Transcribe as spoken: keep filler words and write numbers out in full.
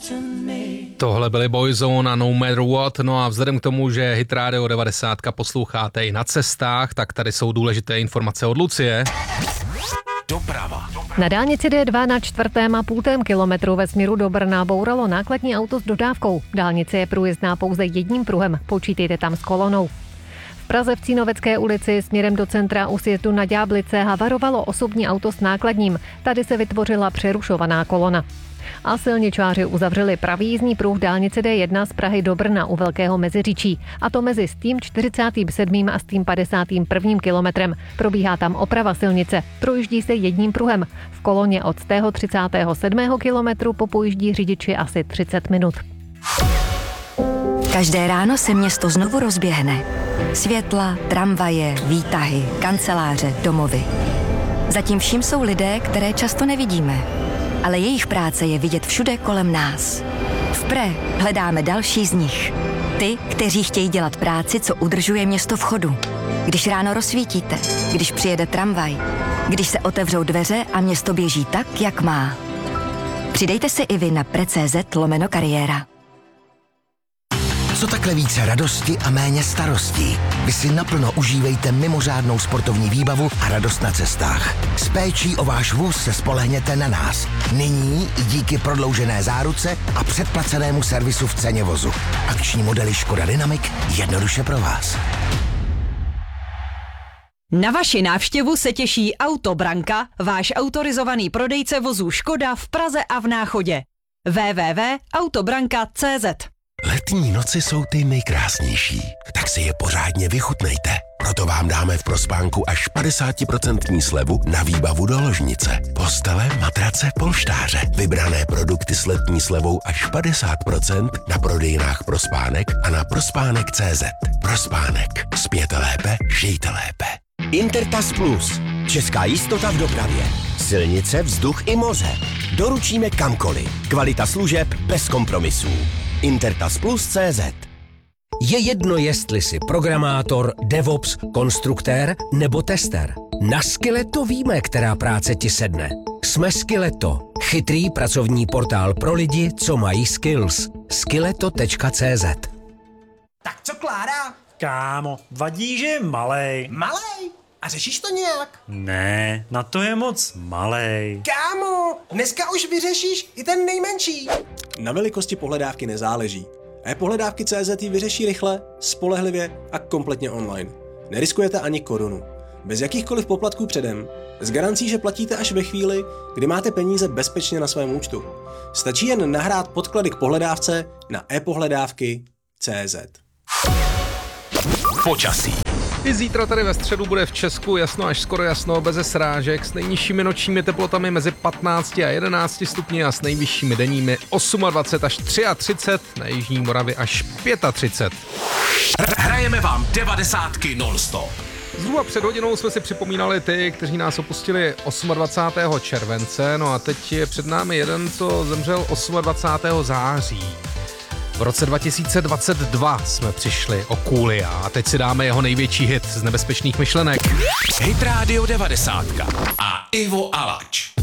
Tohle byly Boyzone a No Matter What, no a vzhledem k tomu, že Hit Radio devadesát posloucháte i na cestách, tak tady jsou důležité informace od Lucie. Doprava. Na dálnici D dva na čtvrtém a půltém kilometru ve směru do Brna bouralo nákladní auto s dodávkou. Dálnice je průjezdná pouze jedním pruhem, počítejte tam s kolonou. V Praze v Cínovecké ulici směrem do centra u sjezdu na Ďáblice havarovalo osobní auto s nákladním. Tady se vytvořila přerušovaná kolona. A silničáři uzavřeli pravý jízdní pruh dálnice D jedna z Prahy do Brna u Velkého Meziříčí. A to mezi stým čtyřicátým sedmým a stým padesátým prvním kilometrem. Probíhá tam oprava silnice. Projíždí se jedním pruhem. V koloně od stého třicátého sedmého kilometru popojíždí řidiči asi třicet minut. Každé ráno se město znovu rozběhne. Světla, tramvaje, výtahy, kanceláře, domovy. Zatím vším jsou lidé, které často nevidíme. Ale jejich práce je vidět všude kolem nás. V P R E hledáme další z nich. Ty, kteří chtějí dělat práci, co udržuje město v chodu. Když ráno rozsvítíte, když přijede tramvaj, když se otevřou dveře a město běží tak, jak má. Přidejte se i vy na pre.cz lomeno kariéra. Co takhle více radosti a méně starostí? Vy si naplno užívejte mimořádnou sportovní výbavu a radost na cestách. S péčí o váš vůz se spolehněte na nás. Nyní i díky prodloužené záruce a předplacenému servisu v ceně vozu. Akční modely Škoda Dynamic jednoduše pro vás. Na vaši návštěvu se těší Autobranka, váš autorizovaný prodejce vozů Škoda v Praze a v Náchodě. w w w tečka autobranka tečka c z. Letní noci jsou ty nejkrásnější, tak si je pořádně vychutnejte. Proto vám dáme v Prospánku až padesát procent slevu na výbavu do ložnice. Postele, matrace, polštáře. Vybrané produkty s letní slevou až padesát procent na prodejnách Prospánek a na prospánek tečka c z. Prospánek. Spěte lépe, žijte lépe. Intertas Plus. Česká jistota v dopravě. Silnice, vzduch i moře. Doručíme kamkoliv. Kvalita služeb bez kompromisů. Intertas Plus tečka c z. Je jedno, jestli jsi programátor, DevOps, konstruktér nebo tester. Na Skilleto víme, která práce ti sedne. Jsme Skilleto, chytrý pracovní portál pro lidi, co mají skills. skilleto tečka c z. Tak co, Klára? Kámo, vadí, že je malej. Malej? A řešíš to nějak? Ne, na to je moc malej. Kámo, dneska už vyřešíš i ten nejmenší. Na velikosti pohledávky nezáleží. e-pohledávky tečka cé zet ji vyřeší rychle, spolehlivě a kompletně online. Neriskujete ani korunu. Bez jakýchkoliv poplatků předem. S garancí, že platíte až ve chvíli, kdy máte peníze bezpečně na svém účtu. Stačí jen nahrát podklady k pohledávce na e-pohledávky tečka cé zet. Počasí. I zítra tady ve středu bude v Česku jasno až skoro jasno, beze srážek, s nejnižšími nočními teplotami mezi patnácti a jedenácti stupni a s nejvyššími denními dvacet osm až třicet tři, na jižní Moravě až třicet pět. Hrajeme vám devadesátky non-stop. Zhruba před hodinou jsme si připomínali ty, kteří nás opustili dvacátého osmého července, no a teď je před námi jeden, co zemřel dvacátého osmého září. V roce dva tisíce dvacet dva jsme přišli o Coolia a teď si dáme jeho největší hit z nebezpečných myšlenek. Hit Radio devadesát a Ivo Alač.